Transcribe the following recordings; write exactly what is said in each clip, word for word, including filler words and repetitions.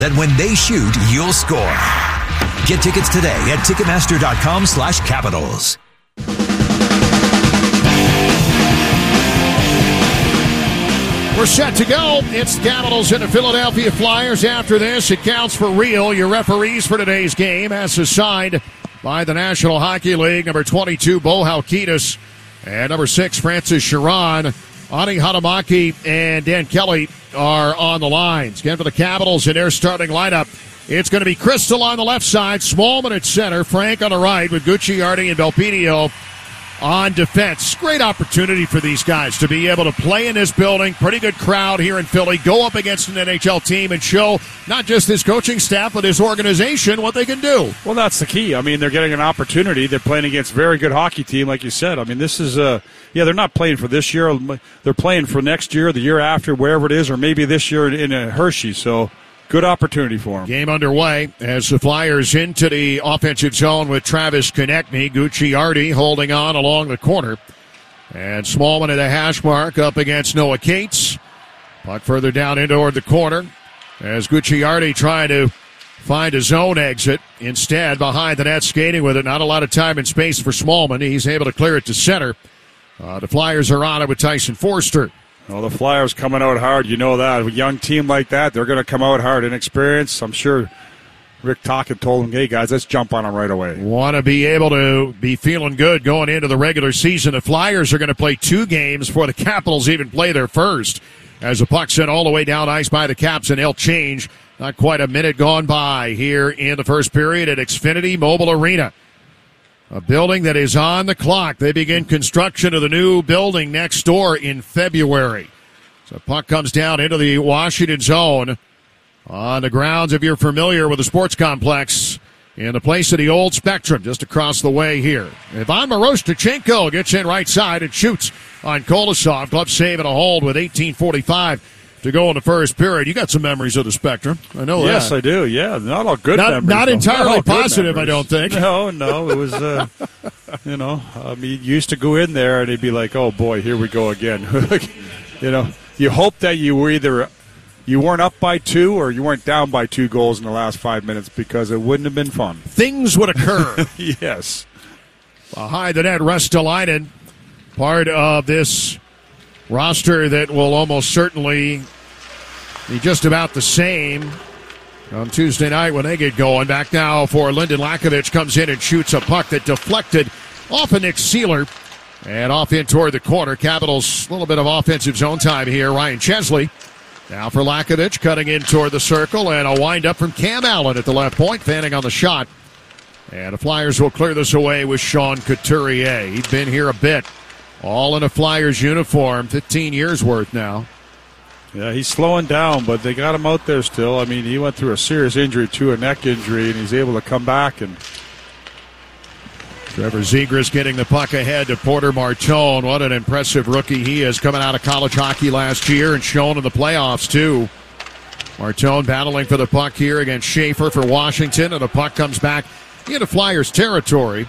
that when they shoot, you'll score. Get tickets today at Ticketmaster.com slash Capitals. We're set to go. It's the Capitals and the Philadelphia Flyers. After this, it counts for real. Your referees for today's game, as assigned by the National Hockey League, number twenty-two, Bo Halkitis, and number six, Francis Chiron. Ani Hatamaki and Dan Kelly are on the lines. Again, for the Capitals in their starting lineup, it's going to be Crystal on the left side, Smallman at center, Frank on the right, with Gucciardi and Belpedio on defense. Great opportunity for these guys to be able to play in this building. Pretty good crowd here in Philly. Go up against an N H L team and show not just this coaching staff, but this organization what they can do. Well, that's the key. I mean, they're getting an opportunity. They're playing against a very good hockey team, like you said. I mean, this is, uh, yeah, they're not playing for this year. They're playing for next year, the year after, wherever it is, or maybe this year in a Hershey. So, good opportunity for them. Game underway as the Flyers into the offensive zone with Travis Konechny. Gucciardi holding on along the corner. And Smallman at the hash mark up against Noah Cates. Puck further down in toward the corner as Gucciardi trying to find a zone exit. Instead, behind the net, skating with it. Not a lot of time and space for Smallman. He's able to clear it to center. Uh, the Flyers are on it with Tyson Forster. Well, the Flyers coming out hard, you know that. A young team like that, they're going to come out hard. Inexperienced, I'm sure Rick Tocchet told them, hey, guys, let's jump on them right away. Want to be able to be feeling good going into the regular season. The Flyers are going to play two games before the Capitals even play their first. As the puck sent all the way down ice by the Caps, and they'll change. Not quite a minute gone by here in the first period at Xfinity Mobile Arena. A building that is on the clock. They begin construction of the new building next door in February. So puck comes down into the Washington zone on the grounds, if you're familiar with the sports complex, in the place of the old Spectrum, just across the way here. Ivan Miroshnichenko gets in right side and shoots on Kolosov. Glove save and a hold with eighteen forty-five to go in the first period. You got some memories of the Spectrum. I know yes, that. Yes, I do. Yeah, not all good not, memories. Not entirely not positive, I don't think. No, no. It was, uh, you know, I mean, you used to go in there and it'd be like, oh, boy, here we go again. You know, you hope that you were either you weren't up by two or you weren't down by two goals in the last five minutes because it wouldn't have been fun. Things would occur. Yes. Behind the net, Ristolainen, part of this roster that will almost certainly be just about the same on Tuesday night when they get going. Back now for Lyndon Lakovic, comes in and shoots a puck that deflected off of Nick Seeler and off in toward the corner. Capitals, a little bit of offensive zone time here. Ryan Chesley now for Lakovic, cutting in toward the circle, and a wind-up from Cam Allen at the left point, fanning on the shot. And the Flyers will clear this away with Sean Couturier. He's been here a bit. All in a Flyers uniform, fifteen years worth now. Yeah, he's slowing down, but they got him out there still. I mean, he went through a serious injury, too, a neck injury, and he's able to come back. And Trevor Zegras getting the puck ahead to Porter Martone. What an impressive rookie he is, coming out of college hockey last year and shown in the playoffs, too. Martone battling for the puck here against Schaefer for Washington, and the puck comes back into Flyers territory.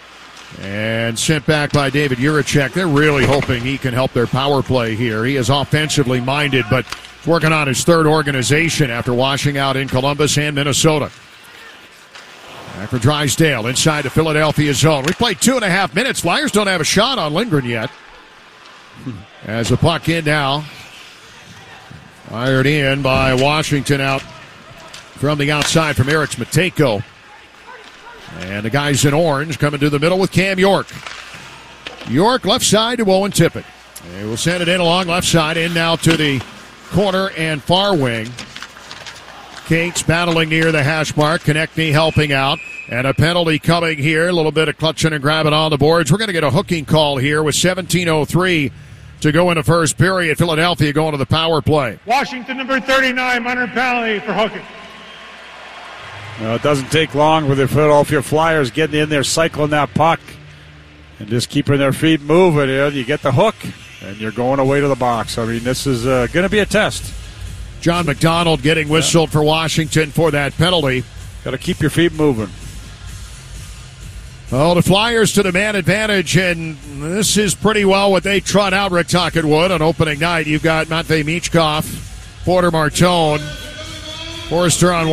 And sent back by David Juracek. They're really hoping he can help their power play here. He is offensively minded, but working on his third organization after washing out in Columbus and Minnesota. Back for Drysdale inside the Philadelphia zone. We played two and a half minutes. Flyers don't have a shot on Lindgren yet. As the puck in now. Fired in by Washington out from the outside from Eric Matejko. And the guys in orange coming to the middle with Cam York. York left side to Owen Tippett. They will send it in along left side, in now to the corner and far wing. Cates battling near the hash mark. Konechny helping out. And a penalty coming here. A little bit of clutching and grabbing on the boards. We're going to get a hooking call here with seventeen oh three to go in the first period. Philadelphia going to the power play. Washington number thirty-nine, minor penalty for hooking. Well, it doesn't take long with the Philadelphia Flyers getting in there, cycling that puck, and just keeping their feet moving. You know, you get the hook, and you're going away to the box. I mean, this is uh, going to be a test. John McDonald getting whistled yeah. for Washington for that penalty. Got to keep your feet moving. Well, the Flyers to the man advantage, and this is pretty well what they trot out, Rick Tocchet would, on opening night. You've got Matvei Michkov, Porter Martone, Forrester on